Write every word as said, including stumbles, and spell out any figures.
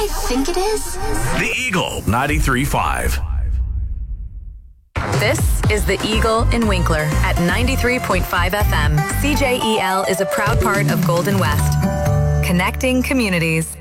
I think it is? The Eagle ninety-three point five. This is The Eagle in Winkler at ninety-three point five F M. C J E L is a proud part of Golden West, connecting communities.